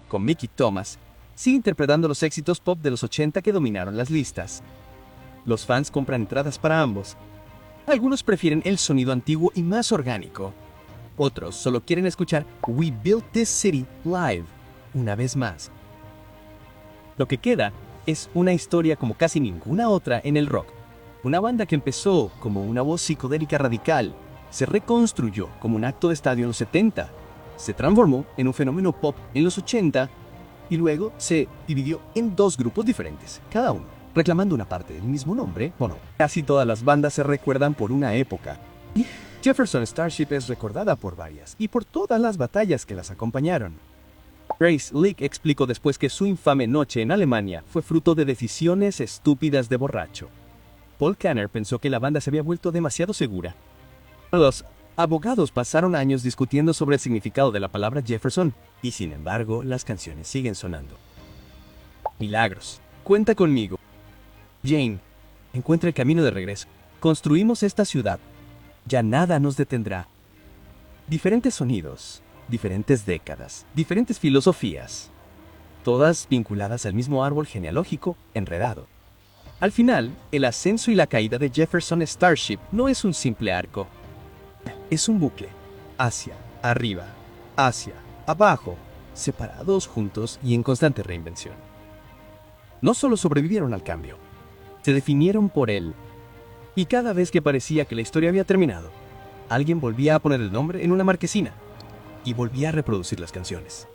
con Mickey Thomas, sigue interpretando los éxitos pop de los 80 que dominaron las listas. Los fans compran entradas para ambos. Algunos prefieren el sonido antiguo y más orgánico. Otros solo quieren escuchar We Built This City live, una vez más. Lo que queda es una historia como casi ninguna otra en el rock. Una banda que empezó como una voz psicodélica radical, se reconstruyó como un acto de estadio en los 70, se transformó en un fenómeno pop en los 80 y luego se dividió en dos grupos diferentes, cada uno reclamando una parte del mismo nombre o no. Casi todas las bandas se recuerdan por una época. Jefferson Starship es recordada por varias y por todas las batallas que las acompañaron. Grace Lick explicó después que su infame noche en Alemania fue fruto de decisiones estúpidas de borracho. Paul Kanner pensó que la banda se había vuelto demasiado segura. Los abogados pasaron años discutiendo sobre el significado de la palabra Jefferson, y sin embargo, las canciones siguen sonando. Milagros. Cuenta conmigo. Jane, encuentra el camino de regreso. Construimos esta ciudad. Ya nada nos detendrá. Diferentes sonidos, diferentes décadas, diferentes filosofías, todas vinculadas al mismo árbol genealógico enredado. Al final, el ascenso y la caída de Jefferson Starship no es un simple arco. Es un bucle. Hacia, arriba, hacia, abajo, separados juntos y en constante reinvención. No solo sobrevivieron al cambio, se definieron por él. Y cada vez que parecía que la historia había terminado, alguien volvía a poner el nombre en una marquesina y volvía a reproducir las canciones.